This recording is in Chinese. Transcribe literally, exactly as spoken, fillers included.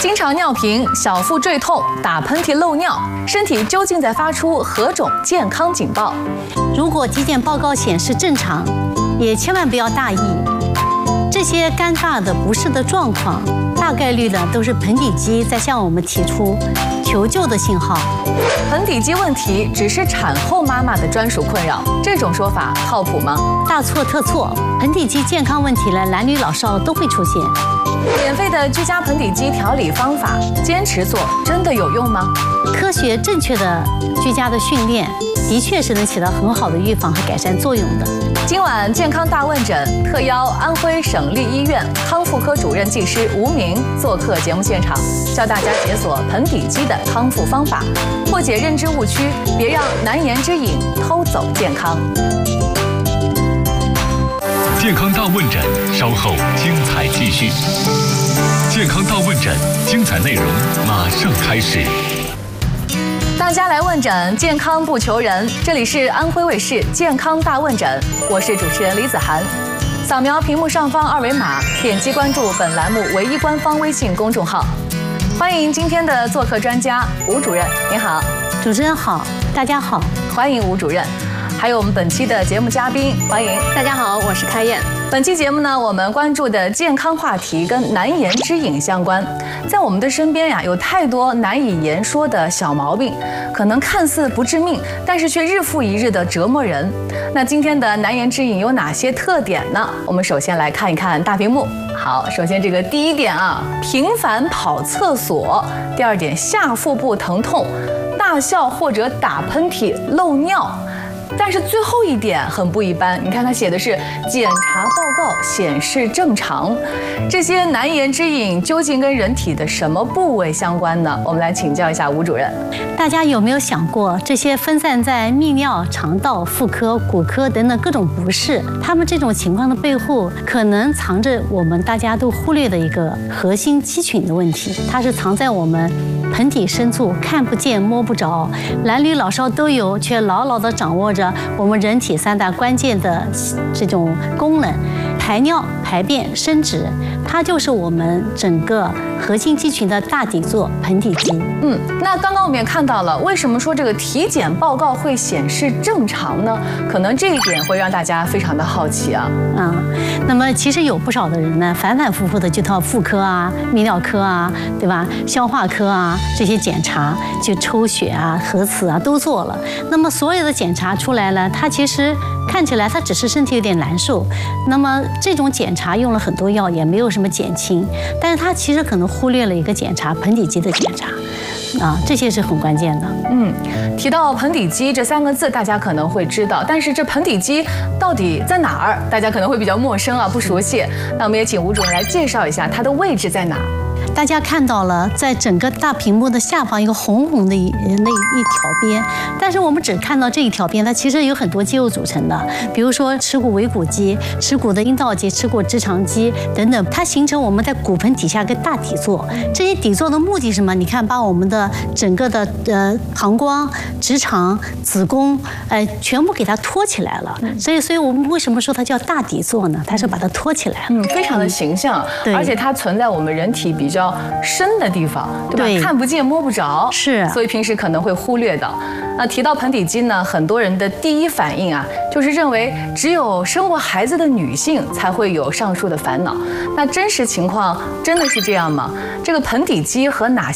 经常尿频、小腹坠痛、打喷嚏、漏尿，身体究竟在发出何种健康警报？ 如果体检报告显示正常，也千万不要大意。这些尴尬的不适的状况，大概率呢都是盆底肌在向我们提出求救的信号。 盆底肌问题只是产后妈妈的专属困扰，这种说法靠谱吗？ 大错特错，盆底肌健康问题呢，男女老少都会出现。 免费的居家盆底肌调理方法，坚持做真的有用吗？ 科学正确的居家的训练，的确是能起到很好的预防和改善作用的。 今晚健康大问诊特邀安徽省立医院康复科主任技师吴明做客节目现场，教大家解锁盆底肌的康复方法，破解认知误区，别让难言之隐偷走健康。 健康大问诊稍后精彩继续。健康大问诊精彩内容马上开始。 大家来问诊，健康不求人。这里是安徽卫视健康大问诊，我是主持人李子涵。扫描屏幕上方二维码，点击关注本栏目唯一官方微信公众号。欢迎今天的做客专家吴主任，您好。 主持人好，大家好， 欢迎吴主任。还有我们本期的节目嘉宾，欢迎。 大家好，我是开燕。 本期节目呢，我们关注的健康话题跟难言之隐相关。在我们的身边呀，有太多难以言说的小毛病，可能看似不致命，但是却日复一日的折磨人。那今天的难言之隐有哪些特点呢？我们首先来看一看大屏幕。好，首先这个第一点啊，频繁跑厕所；第二点，下腹部疼痛、大笑或者打喷嚏、漏尿。但是最后一点很不一般，你看它写的是检查报告显示正常，这些难言之隐究竟跟人体的什么部位相关呢？我们来请教一下吴主任。 大家有没有想过，这些分散在泌尿、肠道、妇科、骨科等等各种不适，他们这种情况的背后，可能藏着我们大家都忽略的一个核心肌群的问题，它是藏在我们盆底深处，看不见摸不着，男女老少都有，却牢牢地掌握着我们人体三大关键的这种功能：排尿、排便、生殖。它就是我们整个核心肌群的大底座——盆底肌。 嗯，那刚刚我们也看到了，为什么说这个体检报告会显示正常呢？可能这一点会让大家非常的好奇啊。 啊、嗯，那么其实有不少的人呢，反反复复的就到妇科啊、泌尿科啊，对吧？消化科啊这些检查，就抽血啊、核磁啊都做了。那么所有的检查出来了，它其实看起来它只是身体有点难受。那么这种检查用了很多药，也没有什么减轻，但是它其实可能忽略了一个检查，盆底肌的检查。啊，这些是很关键的。 嗯，提到盆底肌这三个字，大家可能会知道，但是这盆底肌到底在哪儿，大家可能会比较陌生啊，不熟悉。那我们也请吴主任来介绍一下它的位置在哪。 大家看到了，在整个大屏幕的下方一个红红的一那一条边，但是我们只看到这一条边，它其实有很多肌肉组成的，比如说耻骨尾骨肌、耻骨的阴道肌、耻骨直肠肌等等，它形成我们在骨盆底下一个大底座。这些底座的目的是什么？你看，把我们的整个的呃膀胱、直肠、子宫，呃，全部给它托起来了。所以，所以我们为什么说它叫大底座呢？它是把它托起来了， 嗯，非常的形象， 对， 而且它存在我们人体比较深的地方，对吧？ 对， 看不见摸不着， 是， 所以平时可能会忽略的。那提到盆底肌呢，很多人的第一反应啊，就是认为只有生过孩子的女性才会有上述的烦恼。那真实情况真的是这样吗？这个盆底肌和哪